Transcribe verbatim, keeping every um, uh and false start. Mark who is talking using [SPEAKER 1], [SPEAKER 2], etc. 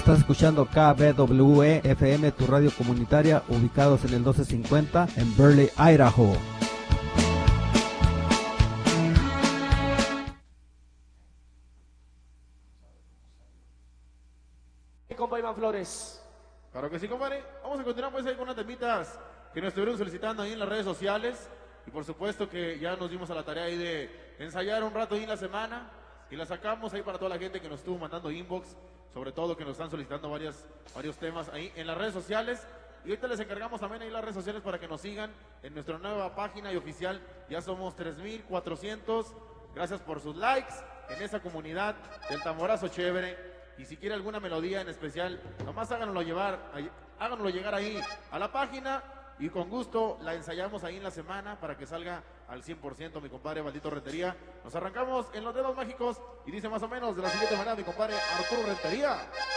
[SPEAKER 1] Estás escuchando K B W E F M, tu radio comunitaria, ubicados en el doce cincuenta en Burley, Idaho.
[SPEAKER 2] Compa Iván Flores.
[SPEAKER 3] Claro que sí, compadre. Vamos a continuar pues ahí con unas temitas que nos estuvieron solicitando ahí en las redes sociales. Y por supuesto que ya nos dimos a la tarea ahí de ensayar un rato ahí en la semana. Y la sacamos ahí para toda la gente que nos estuvo mandando inbox. Sobre todo que nos están solicitando varias, varios temas ahí en las redes sociales. Y ahorita les encargamos también ahí las redes sociales para que nos sigan en nuestra nueva página y oficial. Ya somos tres mil cuatrocientos. Gracias por sus likes en esa comunidad del tamborazo chévere. Y si quiere alguna melodía en especial, nomás háganoslo llevar, háganoslo llegar ahí a la página y con gusto la ensayamos ahí en la semana para que salga al cien por ciento, mi compadre Maldito Rentería. Nos arrancamos en los dedos mágicos y dice más o menos de la siguiente manera, mi compadre Arturo Rentería.